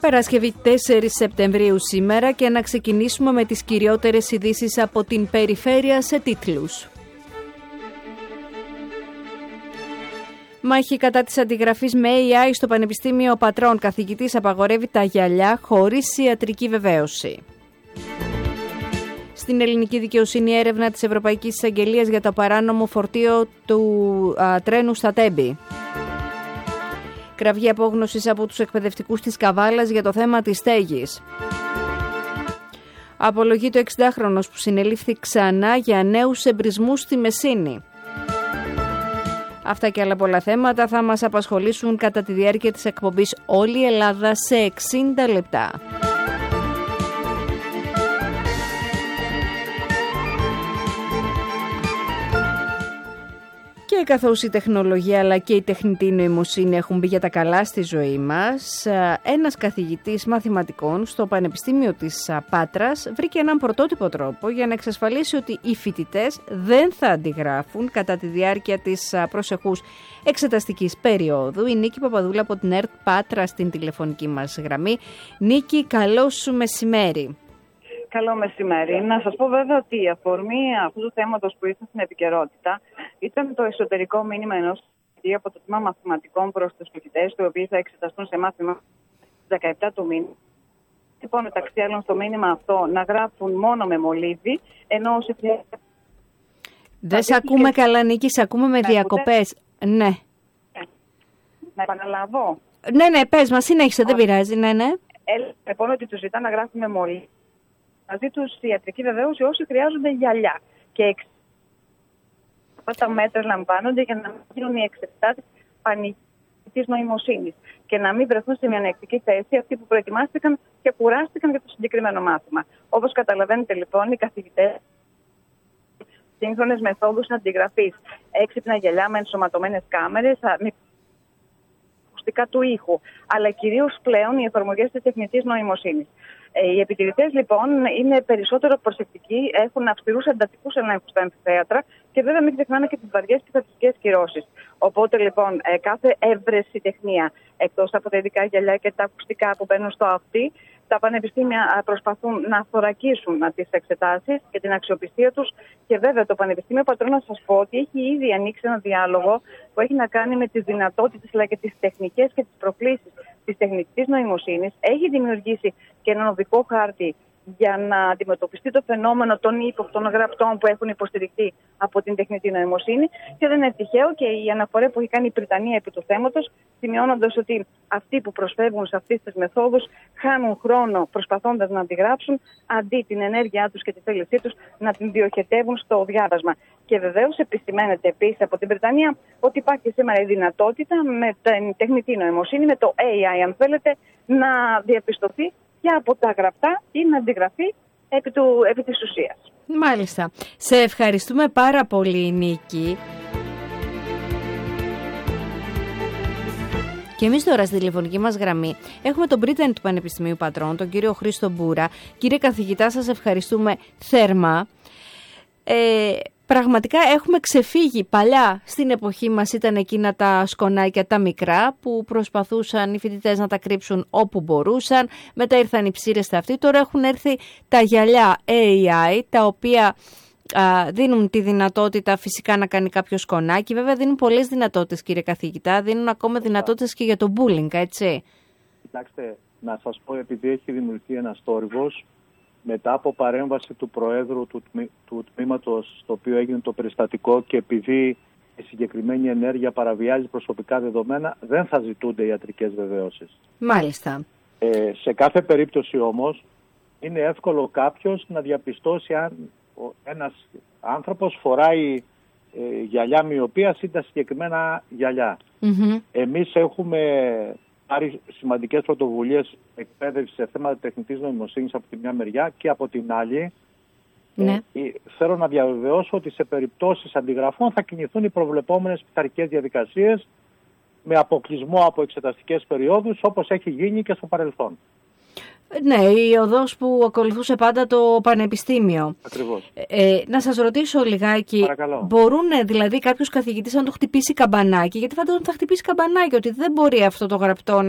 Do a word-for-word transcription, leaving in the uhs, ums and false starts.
Παρασκευή τέσσερις Σεπτεμβρίου σήμερα και να ξεκινήσουμε με τις κυριότερες ειδήσεις από την περιφέρεια σε τίτλους. Μάχη κατά της αντιγραφής με έι άι στο Πανεπιστήμιο Πατρών. Καθηγητής απαγορεύει τα γυαλιά χωρίς ιατρική βεβαίωση. Στην ελληνική δικαιοσύνη έρευνα της Ευρωπαϊκής Εισαγγελίας για το παράνομο φορτίο του α, τρένου στα Τέμπη. Κραυγή απόγνωσης από τους εκπαιδευτικούς της Καβάλας για το θέμα της στέγης. Απολογεί το εξηντάχρονος που συνελήφθη ξανά για νέους εμπρισμούς στη Μεσίνη. Αυτά και άλλα πολλά θέματα θα μας απασχολήσουν κατά τη διάρκεια της εκπομπής Όλη η Ελλάδα σε εξήντα λεπτά. Και καθώς η τεχνολογία αλλά και η τεχνητή νοημοσύνη έχουν μπει για τα καλά στη ζωή μας, ένας καθηγητής μαθηματικών στο Πανεπιστήμιο της Πάτρας βρήκε έναν πρωτότυπο τρόπο για να εξασφαλίσει ότι οι φοιτητές δεν θα αντιγράφουν κατά τη διάρκεια της προσεχούς εξεταστικής περίοδου. Η Νίκη Παπαδούλα από την ΕΡΤ Πάτρα στην τηλεφωνική μας γραμμή. Νίκη, καλό σου μεσημέρι. Καλό μεσημέρι. Να σας πω βέβαια ότι η αφορμή αυτού του θέματος που ήρθε στην επικαιρότητα ήταν το εσωτερικό μήνυμα ενός φοιτητή από το τμήμα μαθηματικών προς τους φοιτητές, οι οποίοι θα εξεταστούν σε μάθημα δεκαεπτά του μήνα. Λοιπόν, μεταξύ άλλων στο μήνυμα αυτό να γράφουν μόνο με μολύβι, ενώ όσοι χρειάζεται. Δεν σε ακούμε και... καλά, Νίκη, σε ακούμε με διακοπές. Ναι. Να επαναλάβω. Ναι, ναι, πες μας, συνέχισε, δεν πειράζει, ναι, ναι. Έλεγα λοιπόν ότι τους ζητά να γράφουν με μολύβι. Μαζί τους ιατρική βεβαίωση όσοι χρειάζονται γυαλιά. Και εξ... αυτά τα μέτρα λαμβάνονται για να μην γίνουν οι εξετάσεις πανηγυρικής νοημοσύνης και να μην βρεθούν σε μειονεκτική θέση αυτοί που προετοιμάστηκαν και κουράστηκαν για το συγκεκριμένο μάθημα. Όπως καταλαβαίνετε λοιπόν, οι καθηγητές σύγχρονες μεθόδους αντιγραφής, έξυπνα γυαλιά με ενσωματωμένες κάμερες, με ακουστικά του ήχου, αλλά κυρίως πλέον οι εφαρμογές της τεχνητής νοημοσύνης. Οι επιτηρητές λοιπόν είναι περισσότερο προσεκτικοί, έχουν αυστηρούς εντατικούς ελέγχους στα αμφιθέατρα και βέβαια μην ξεχνάμε και τις βαριές πιθανότητες κυρώσεις. Οπότε λοιπόν κάθε έβρεση τεχνία, εκτός από τα ειδικά γυαλιά και τα ακουστικά που μπαίνουν στο αυτί, τα πανεπιστήμια προσπαθούν να θωρακίσουν τις εξετάσεις και την αξιοπιστία τους. Και βέβαια το Πανεπιστήμιο Πατρών, να σας πω ότι έχει ήδη ανοίξει ένα διάλογο που έχει να κάνει με τις δυνατότητες αλλά και τις τεχνικές και τις προκλήσεις της τεχνητής νοημοσύνης. Έχει δημιουργήσει και έναν οδικό χάρτη για να αντιμετωπιστεί το φαινόμενο των ύποπτων γραπτών που έχουν υποστηριχθεί από την τεχνητή νοημοσύνη. Και δεν είναι τυχαίο και η αναφορά που έχει κάνει η Βρυτανία επί του θέματος, σημειώνοντας ότι αυτοί που προσφεύγουν σε αυτές τις μεθόδους χάνουν χρόνο προσπαθώντας να αντιγράψουν, αντί την ενέργειά τους και τη θέλησή τους να την διοχετεύουν στο διάβασμα. Και βεβαίως επισημαίνεται επίσης από την Βρυτανία ότι υπάρχει σήμερα η δυνατότητα με την τεχνητή νοημοσύνη, με το έι άι αν θέλετε, να διαπιστωθεί και από τα γραπτά ή να αντιγραφεί επί, του, επί της ουσίας. Μάλιστα. Σε ευχαριστούμε πάρα πολύ, Νίκη. Και εμείς τώρα στη τηλεφωνική μας γραμμή έχουμε τον πρίτανη του Πανεπιστημίου Πατρών, τον κύριο Χρήστο Μπούρα. Κύριε καθηγητά, σας ευχαριστούμε θέρμα. Ε, Πραγματικά έχουμε ξεφύγει. Παλιά στην εποχή μας ήταν εκείνα τα σκονάκια τα μικρά που προσπαθούσαν οι φοιτητές να τα κρύψουν όπου μπορούσαν. Μετά ήρθαν οι ψήρες στα αυτή. Τώρα έχουν έρθει τα γυαλιά έι άι τα οποία α, δίνουν τη δυνατότητα φυσικά να κάνει κάποιο σκονάκι. Βέβαια δίνουν πολλές δυνατότητες, κύριε καθηγητά. Δίνουν ακόμα δυνατότητες και για το bullying, έτσι. Κοιτάξτε, να σας πω, επειδή έχει δημιουργηθεί ένας θόρυβος μετά από παρέμβαση του Προέδρου του, τμή, του τμήματος στο οποίο έγινε το περιστατικό και επειδή η συγκεκριμένη ενέργεια παραβιάζει προσωπικά δεδομένα, δεν θα ζητούνται ιατρικές βεβαίωσεις. Μάλιστα. Ε, σε κάθε περίπτωση όμως είναι εύκολο κάποιος να διαπιστώσει αν ένας άνθρωπος φοράει ε, γυαλιά μοιοπίας ή τα συγκεκριμένα γυαλιά. Mm-hmm. Εμείς έχουμε πάρει σημαντικές πρωτοβουλίες εκπαίδευση σε θέματα τεχνητής νοημοσύνης από τη μια μεριά και από την άλλη ναι. ε, θέλω να διαβεβαιώσω ότι σε περιπτώσεις αντιγραφών θα κινηθούν οι προβλεπόμενες πειθαρχικές διαδικασίες με αποκλεισμό από εξεταστικές περιόδους όπως έχει γίνει και στο παρελθόν. Ναι, η οδός που ακολουθούσε πάντα το Πανεπιστήμιο. Ακριβώς. Ε, να σας ρωτήσω λιγάκι, παρακαλώ. Μπορούν δηλαδή κάποιος καθηγητής να το χτυπήσει καμπανάκι, γιατί φαντάζομαι θα χτυπήσει καμπανάκι ότι δεν μπορεί αυτό το γραπτό